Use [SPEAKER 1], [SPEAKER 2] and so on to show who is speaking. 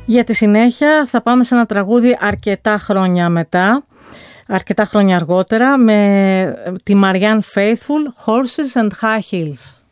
[SPEAKER 1] Για τη συνέχεια θα πάμε σε ένα τραγούδι αρκετά χρόνια μετά, αρκετά χρόνια αργότερα, με τη Marianne Faithfull, Horses and High Heels.